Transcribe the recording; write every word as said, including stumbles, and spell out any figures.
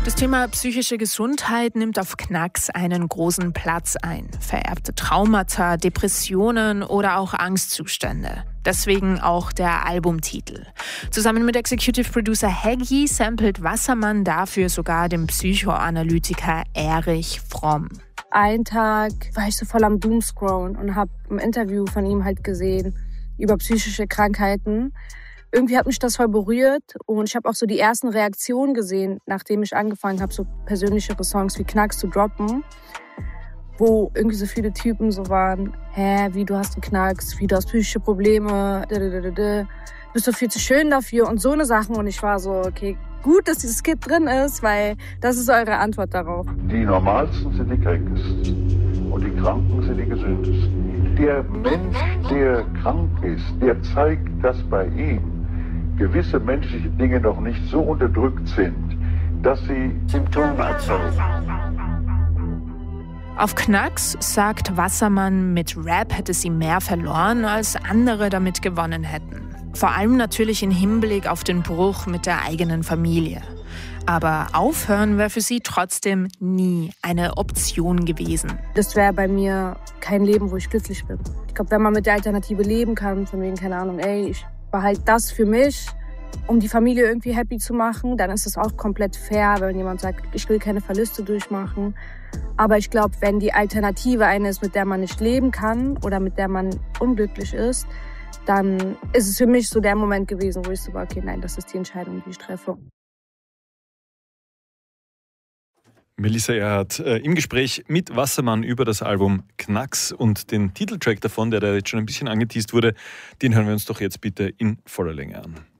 Das Thema psychische Gesundheit nimmt auf Knacks einen großen Platz ein. Vererbte Traumata, Depressionen oder auch Angstzustände. Deswegen auch der Albumtitel. Zusammen mit Executive Producer Heggy samplet Wassermann dafür sogar den Psychoanalytiker Erich Fromm. Einen Tag war ich so voll am Doomscrollen und habe ein Interview von ihm halt gesehen über psychische Krankheiten. Irgendwie hat mich das voll berührt und ich habe auch so die ersten Reaktionen gesehen, nachdem ich angefangen habe, so persönlichere Songs wie Knacks zu droppen, wo irgendwie so viele Typen so waren, hä, wie, du hast einen Knacks, wie, du hast psychische Probleme, du bist doch viel zu schön dafür und so eine Sachen. Und ich war so, okay, gut, dass dieses Skit drin ist, weil das ist eure Antwort darauf. Die Normalsten sind die Kränkesten und die Kranken sind die Gesündesten. Der Mensch, der krank ist, der zeigt, dass bei ihm gewisse menschliche Dinge noch nicht so unterdrückt sind, dass sie Symptome erzeugen. Auf Knacks sagt Wassermann, mit Rap hätte sie mehr verloren, als andere damit gewonnen hätten. Vor allem natürlich im Hinblick auf den Bruch mit der eigenen Familie. Aber aufhören wäre für sie trotzdem nie eine Option gewesen. Das wäre bei mir kein Leben, wo ich glücklich bin. Ich glaube, wenn man mit der Alternative leben kann, von wegen, keine Ahnung, ey, ich behalte das für mich, um die Familie irgendwie happy zu machen, dann ist es auch komplett fair, wenn jemand sagt, ich will keine Verluste durchmachen. Aber ich glaube, wenn die Alternative eine ist, mit der man nicht leben kann oder mit der man unglücklich ist, dann ist es für mich so der Moment gewesen, wo ich so war, okay, nein, das ist die Entscheidung, die ich treffe. Melissa Erhardt äh, im Gespräch mit Wassermann über das Album Knacks und den Titeltrack davon, der da jetzt schon ein bisschen angeteast wurde, den hören wir uns doch jetzt bitte in voller Länge an.